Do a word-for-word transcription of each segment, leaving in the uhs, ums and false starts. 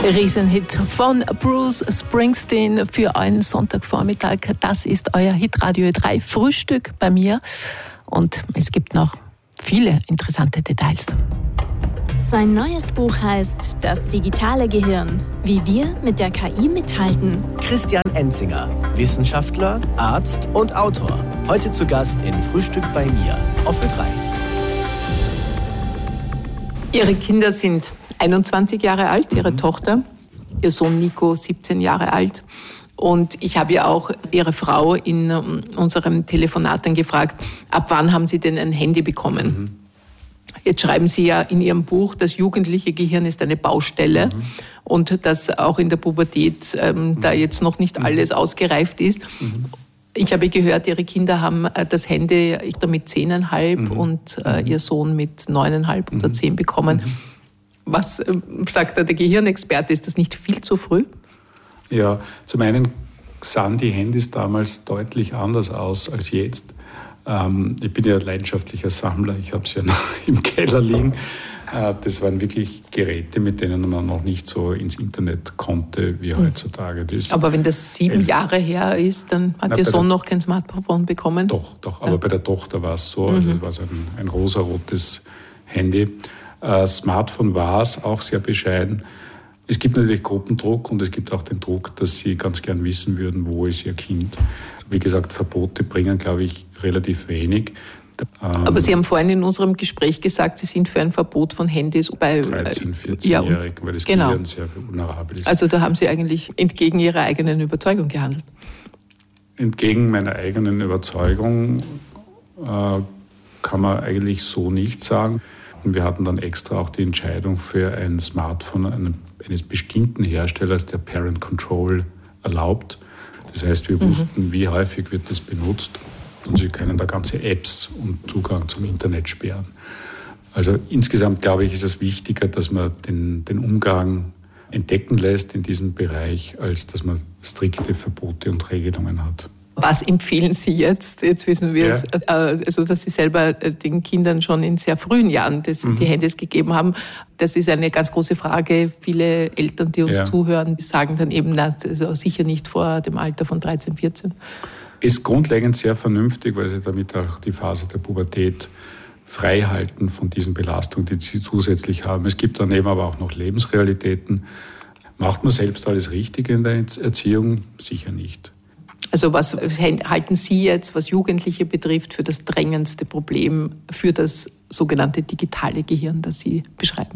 Riesenhit von Bruce Springsteen für einen Sonntagvormittag. Das ist euer Hitradio drei Frühstück bei mir. Und es gibt noch viele interessante Details. Sein neues Buch heißt Das digitale Gehirn. Wie wir mit der K I mithalten. Christian Enzinger, Wissenschaftler, Arzt und Autor. Heute zu Gast in Frühstück bei mir auf Ö drei. Ihre Kinder sind einundzwanzig Jahre alt, Ihre mhm. Tochter, Ihr Sohn Nico siebzehn Jahre alt. Und ich habe ja auch Ihre Frau in unserem Telefonat dann gefragt, ab wann haben Sie denn ein Handy bekommen? Mhm. Jetzt schreiben Sie ja in Ihrem Buch, das jugendliche Gehirn ist eine Baustelle mhm. und dass auch in der Pubertät ähm, mhm. da jetzt noch nicht alles ausgereift ist. Mhm. Ich habe gehört, Ihre Kinder haben das Handy mit zehneinhalb mhm. und äh, Ihr Sohn mit neuneinhalb mhm. oder zehn bekommen. Mhm. Was äh, sagt der Gehirnexperte, ist das nicht viel zu früh? Ja, zum einen sahen die Handys damals deutlich anders aus als jetzt. Ähm, ich bin ja leidenschaftlicher Sammler, ich habe es ja noch im Keller liegen. Äh, das waren wirklich Geräte, mit denen man noch nicht so ins Internet konnte, wie mhm. heutzutage. Das aber wenn das sieben elf Jahre her ist, dann hat Na, Ihr Sohn der, noch kein Smartphone bekommen? Doch, doch. Ja. Aber bei der Tochter war es so, also mhm. es war so ein, ein rosarotes Handy. Äh, Smartphone war es, auch sehr bescheiden. Es gibt natürlich Gruppendruck und es gibt auch den Druck, dass sie ganz gern wissen würden, wo ist ihr Kind. Wie gesagt, Verbote bringen, glaube ich, relativ wenig. Aber Sie haben vorhin in unserem Gespräch gesagt, Sie sind für ein Verbot von Handys bei dreizehn-, vierzehnjährigen, ja, weil das genau. Gehirn sehr vulnerabel ist. Also da haben Sie eigentlich entgegen Ihrer eigenen Überzeugung gehandelt. Entgegen meiner eigenen Überzeugung äh, kann man eigentlich so nicht sagen. Wir hatten dann extra auch die Entscheidung für ein Smartphone einem, eines bestimmten Herstellers, der Parent Control erlaubt. Das heißt, wir mhm. wussten, wie häufig wird das benutzt und Sie können da ganze Apps und Zugang zum Internet sperren. Also insgesamt, glaube ich, ist es wichtiger, dass man den, den Umgang entdecken lässt in diesem Bereich, als dass man strikte Verbote und Regelungen hat. Was empfehlen Sie jetzt? Jetzt wissen wir ja. es, also dass Sie selber den Kindern schon in sehr frühen Jahren das, mhm. die Handys gegeben haben. Das ist eine ganz große Frage. Viele Eltern, die uns ja. zuhören, sagen dann eben, na, also sicher nicht vor dem Alter von dreizehn, vierzehn. Ist grundlegend sehr vernünftig, weil Sie damit auch die Phase der Pubertät frei halten von diesen Belastungen, die Sie zusätzlich haben. Es gibt daneben aber auch noch Lebensrealitäten. Macht man selbst alles richtig in der Erziehung? Sicher nicht. Also was halten Sie jetzt, was Jugendliche betrifft, für das drängendste Problem für das sogenannte digitale Gehirn, das Sie beschreiben?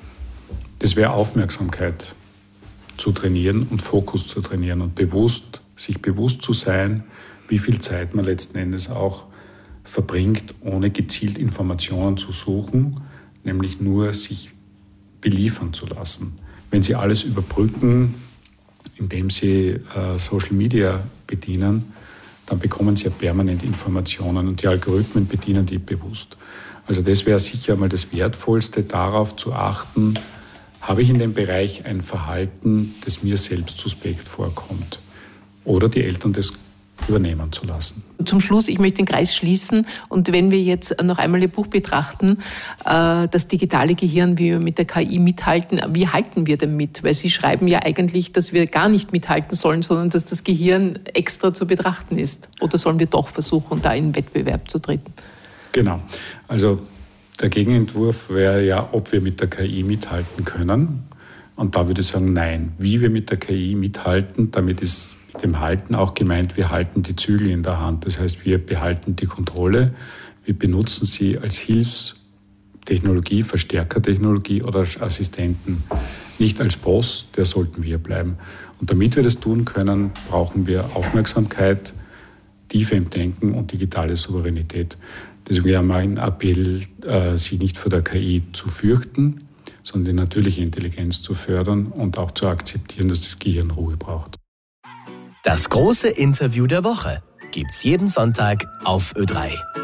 Das wäre Aufmerksamkeit zu trainieren und Fokus zu trainieren und bewusst, sich bewusst zu sein, wie viel Zeit man letzten Endes auch verbringt, ohne gezielt Informationen zu suchen, nämlich nur sich beliefern zu lassen. Wenn Sie alles überbrücken, indem Sie äh, Social Media bedienen, dann bekommen Sie ja permanent Informationen und die Algorithmen bedienen die bewusst. Also das wäre sicher mal das Wertvollste, darauf zu achten, habe ich in dem Bereich ein Verhalten, das mir selbst suspekt vorkommt, oder die Eltern das übernehmen zu lassen. Zum Schluss, ich möchte den Kreis schließen und wenn wir jetzt noch einmal Ihr Buch betrachten, das digitale Gehirn, wie wir mit der K I mithalten, wie halten wir denn mit? Weil Sie schreiben ja eigentlich, dass wir gar nicht mithalten sollen, sondern dass das Gehirn extra zu betrachten ist. Oder sollen wir doch versuchen, da in Wettbewerb zu treten? Genau. Also der Gegenentwurf wäre ja, ob wir mit der K I mithalten können. Und da würde ich sagen, nein. Wie wir mit der K I mithalten, damit ist mit dem Halten auch gemeint, wir halten die Zügel in der Hand. Das heißt, wir behalten die Kontrolle, wir benutzen sie als Hilfstechnologie, Verstärkertechnologie oder als Assistenten. Nicht als Boss, der sollten wir bleiben. Und damit wir das tun können, brauchen wir Aufmerksamkeit, Tiefe im Denken und digitale Souveränität. Deswegen wäre mein Appell, Sie nicht vor der K I zu fürchten, sondern die natürliche Intelligenz zu fördern und auch zu akzeptieren, dass das Gehirn Ruhe braucht. Das große Interview der Woche gibt's jeden Sonntag auf Ö drei.